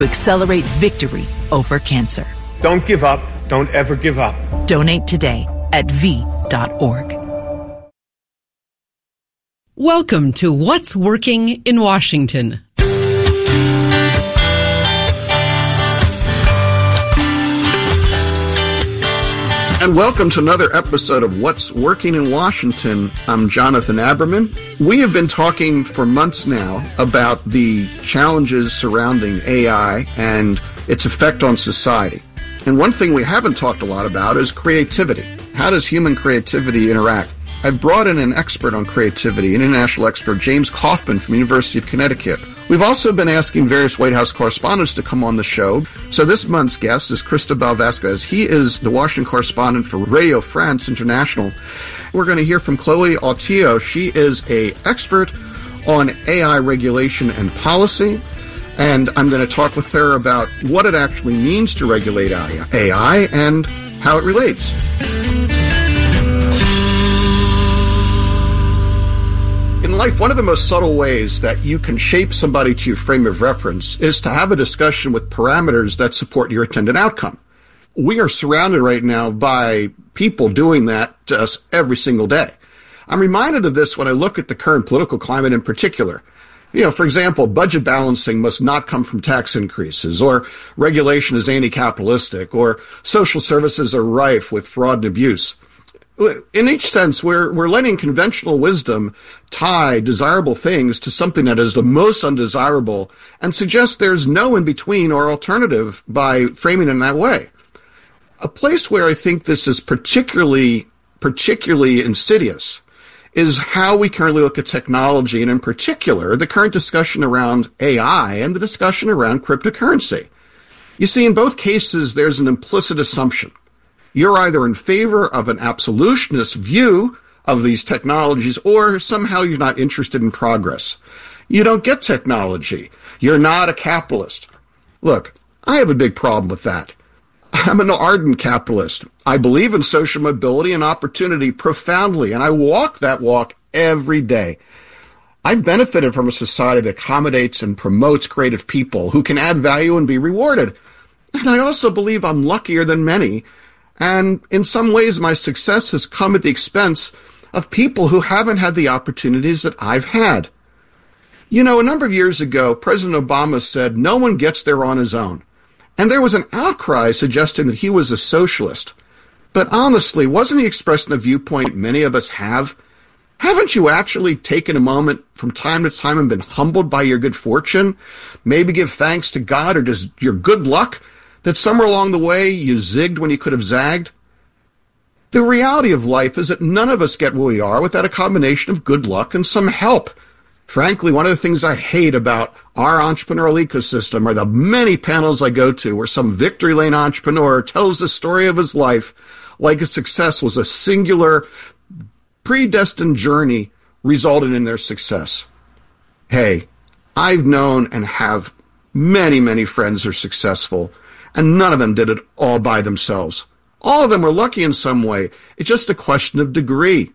accelerate victory over cancer. Don't give up. Don't ever give up. Donate today at V.org. Welcome to What's Working in Washington. And welcome to another episode of What's Working in Washington. I'm Jonathan Aberman. We have been talking for months now about the challenges surrounding AI and its effect on society. And one thing we haven't talked a lot about is creativity. How does human creativity interact? I've brought in an expert on creativity, an international expert, James Kaufman from the University of Connecticut. We've also been asking various White House correspondents to come on the show. So this month's guest is Cristobal Vasquez. He is the Washington correspondent for Radio France International. We're going to hear from Chloe Autillo. She is an expert on AI regulation and policy. And I'm going to talk with her about what it actually means to regulate AI and how it relates. In life, one of the most subtle ways that you can shape somebody to your frame of reference is to have a discussion with parameters that support your intended outcome. We are surrounded right now by people doing that to us every single day. I'm reminded of this when I look at the current political climate in particular. You know, for example, budget balancing must not come from tax increases, or regulation is anti-capitalistic, or social services are rife with fraud and abuse. In each sense, we're letting conventional wisdom tie desirable things to something that is the most undesirable and suggest there's no in-between or alternative by framing it in that way. A place where I think this is particularly insidious is how we currently look at technology, and in particular, the current discussion around AI and the discussion around cryptocurrency. You see, in both cases, there's an implicit assumption. You're either in favor of an absolutist view of these technologies, or somehow you're not interested in progress. You don't get technology. You're not a capitalist. Look, I have a big problem with that. I'm an ardent capitalist. I believe in social mobility and opportunity profoundly, and I walk that walk every day. I've benefited from a society that accommodates and promotes creative people who can add value and be rewarded. And I also believe I'm luckier than many. And in some ways, my success has come at the expense of people who haven't had the opportunities that I've had. You know, a number of years ago, President Obama said, no one gets there on his own. And there was an outcry suggesting that he was a socialist. But honestly, wasn't he expressing the viewpoint many of us have? Haven't you actually taken a moment from time to time and been humbled by your good fortune? Maybe give thanks to God or just your good luck that somewhere along the way you zigged when you could have zagged? The reality of life is that none of us get where we are without a combination of good luck and some help. Frankly, one of the things I hate about our entrepreneurial ecosystem are the many panels I go to where some victory lane entrepreneur tells the story of his life like his success was a singular, predestined journey resulted in their success. Hey, I've known and have many, many friends who are successful, and none of them did it all by themselves. All of them were lucky in some way. It's just a question of degree.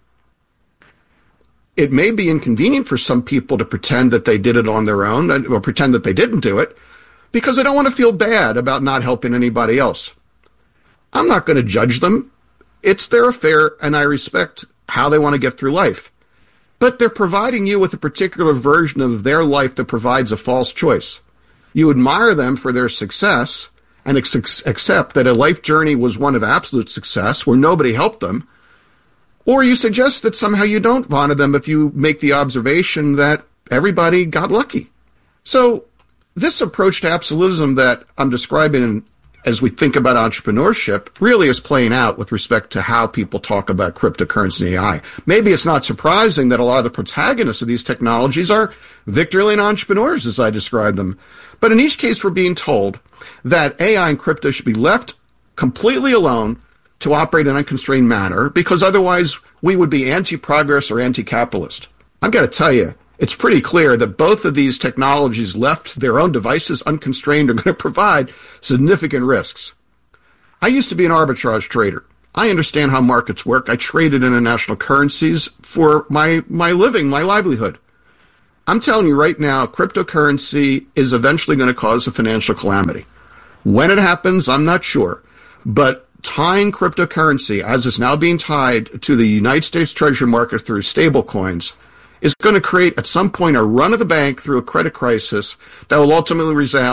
It may be inconvenient for some people to pretend that they did it on their own, or pretend that they didn't do it, because they don't want to feel bad about not helping anybody else. I'm not going to judge them. It's their affair, and I respect how they want to get through life. But they're providing you with a particular version of their life that provides a false choice. You admire them for their success, and accept that a life journey was one of absolute success where nobody helped them, or you suggest that somehow you don't honor them if you make the observation that everybody got lucky. So this approach to absolutism that I'm describing as we think about entrepreneurship really is playing out with respect to how people talk about cryptocurrency and AI. Maybe it's not surprising that a lot of the protagonists of these technologies are victory lane entrepreneurs, as I describe them. But in each case, we're being told that AI and crypto should be left completely alone to operate in an unconstrained manner, because otherwise we would be anti-progress or anti-capitalist. I've got to tell you, it's pretty clear that both of these technologies left to their own devices unconstrained are going to provide significant risks. I used to be an arbitrage trader. I understand how markets work. I traded international currencies for my living, my livelihood. I'm telling you right now, cryptocurrency is eventually going to cause a financial calamity. When it happens, I'm not sure. But tying cryptocurrency, as is now being tied to the United States Treasury market through stable coins, is going to create at some point a run of the bank through a credit crisis that will ultimately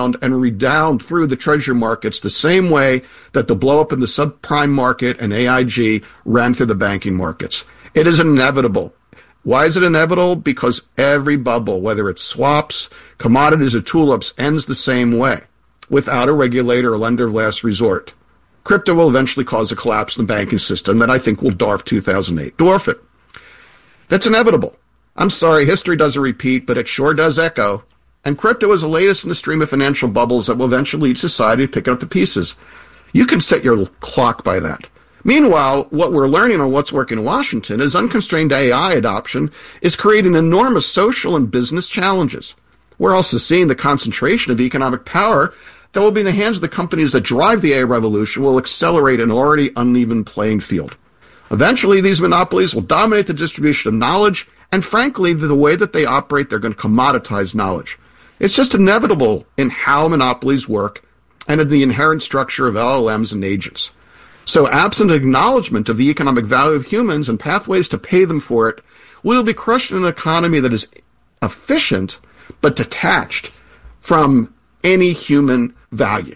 redound through the treasury markets the same way that the blow up in the subprime market and AIG ran through the banking markets. It is inevitable. Why is it inevitable? Because every bubble, whether it's swaps, commodities, or tulips, ends the same way without a regulator or lender of last resort. Crypto will eventually cause a collapse in the banking system that I think will dwarf 2008. Dwarf it. That's inevitable. I'm sorry, history doesn't repeat, but it sure does echo. And crypto is the latest in the stream of financial bubbles that will eventually lead society to pick up the pieces. You can set your clock by that. Meanwhile, what we're learning on What's Working in Washington is unconstrained AI adoption is creating enormous social and business challenges. We're also seeing the concentration of economic power that will be in the hands of the companies that drive the AI revolution will accelerate an already uneven playing field. Eventually, these monopolies will dominate the distribution of knowledge, and frankly, the way that they operate, they're going to commoditize knowledge. It's just inevitable in how monopolies work and in the inherent structure of LLMs and agents. So absent acknowledgement of the economic value of humans and pathways to pay them for it, we will be crushed in an economy that is efficient but detached from any human value.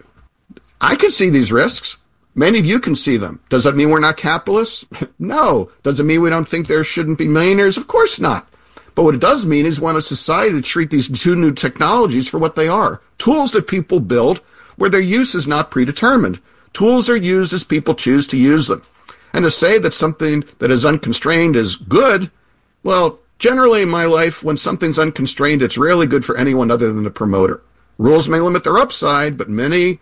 I can see these risks. Many of you can see them. Does that mean we're not capitalists? No. Does it mean we don't think there shouldn't be millionaires? Of course not. But what it does mean is we want a society to treat these two new technologies for what they are. Tools that people build where their use is not predetermined. Tools are used as people choose to use them. And to say that something that is unconstrained is good, well, generally in my life, when something's unconstrained, it's rarely good for anyone other than the promoter. Rules may limit their upside, but many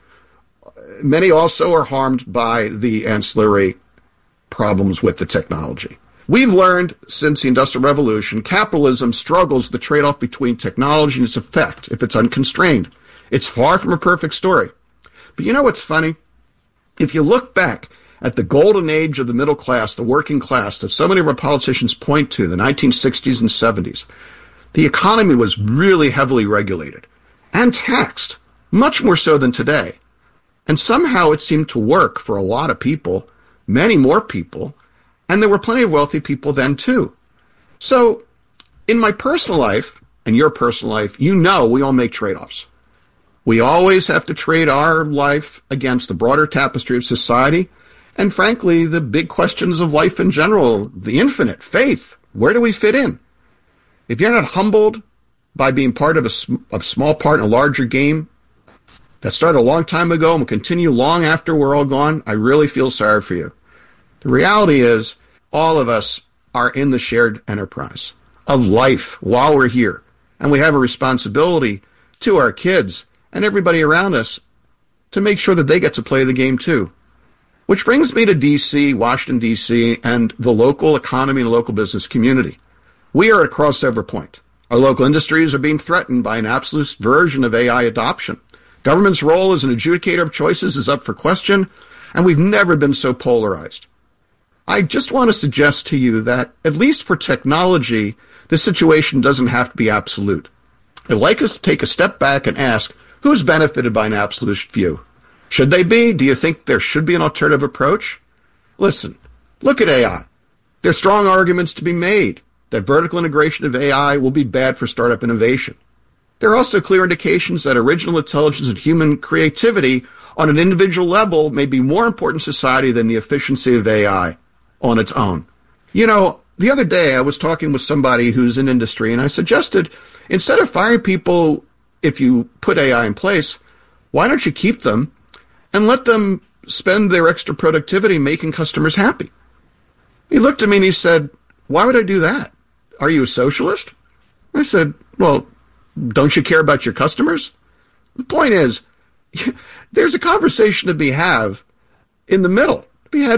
also are harmed by the ancillary problems with the technology. We've learned since the Industrial Revolution, capitalism struggles with the trade-off between technology and its effect if it's unconstrained. It's far from a perfect story. But you know what's funny? If you look back at the golden age of the middle class, the working class that so many of our politicians point to, the 1960s and 70s, the economy was really heavily regulated and taxed, much more so than today. And somehow it seemed to work for a lot of people, many more people, and there were plenty of wealthy people then too. So in my personal life and your personal life, you know we all make trade-offs. We always have to trade our life against the broader tapestry of society and, frankly, the big questions of life in general, the infinite, faith. Where do we fit in? If you're not humbled by being part of a small part in a larger game that started a long time ago and will continue long after we're all gone, I really feel sorry for you. The reality is all of us are in the shared enterprise of life while we're here, and we have a responsibility to our kids and everybody around us to make sure that they get to play the game too. Which brings me to D.C., Washington, D.C., and the local economy and local business community. We are at a crossover point. Our local industries are being threatened by an absolute version of AI adoption. Government's role as an adjudicator of choices is up for question, and we've never been so polarized. I just want to suggest to you that, at least for technology, the situation doesn't have to be absolute. I'd like us to take a step back and ask, who's benefited by an absolute view? Should they be? Do you think there should be an alternative approach? Listen, look at AI. There's strong arguments to be made that vertical integration of AI will be bad for startup innovation. There are also clear indications that original intelligence and human creativity on an individual level may be more important in society than the efficiency of AI on its own. You know, the other day I was talking with somebody who's in industry, and I suggested instead of firing people if you put AI in place, why don't you keep them and let them spend their extra productivity making customers happy? He looked at me and he said, why would I do that? Are you a socialist? I said, well, don't you care about your customers? The point is, there's a conversation to be had in the middle.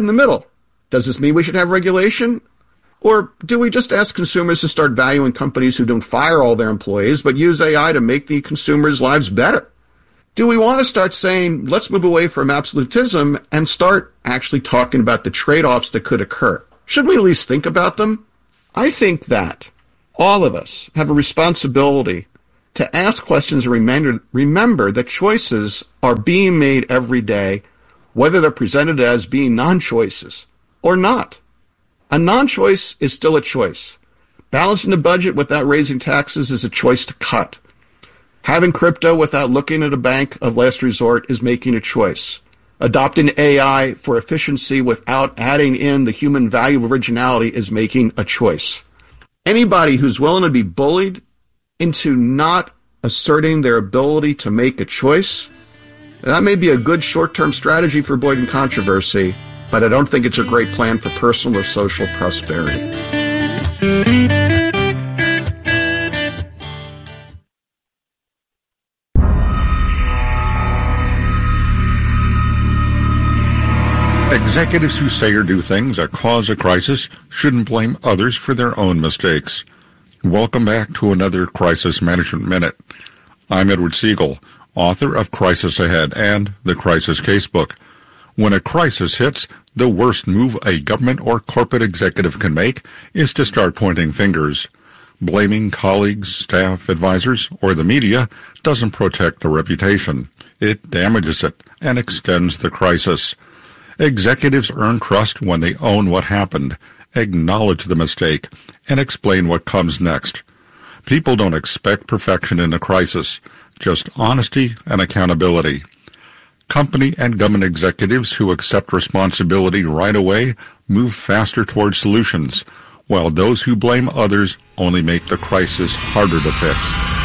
Does this mean we should have regulation? Or do we just ask consumers to start valuing companies who don't fire all their employees but use AI to make the consumers' lives better? Do we want to start saying, let's move away from absolutism and start actually talking about the trade-offs that could occur? Shouldn't we at least think about them? I think that All of us have a responsibility to ask questions and remember that choices are being made every day, whether they're presented as being non-choices or not. A non-choice is still a choice. Balancing the budget without raising taxes is a choice to cut. Having crypto without looking at a bank of last resort is making a choice. Adopting AI for efficiency without adding in the human value of originality is making a choice. Anybody who's willing to be bullied into not asserting their ability to make a choice, that may be a good short-term strategy for avoiding controversy, but I don't think it's a great plan for personal or social prosperity. Executives who say or do things that cause a crisis shouldn't blame others for their own mistakes. Welcome back to another Crisis Management Minute. I'm Edward Siegel, author of Crisis Ahead and the Crisis Casebook. When a crisis hits, the worst move a government or corporate executive can make is to start pointing fingers. Blaming colleagues, staff, advisors, or the media doesn't protect the reputation. It damages it and extends the crisis. Executives earn trust when they own what happened, acknowledge the mistake, and explain what comes next. People don't expect perfection in a crisis, just honesty and accountability. Company and government executives who accept responsibility right away move faster towards solutions, while those who blame others only make the crisis harder to fix.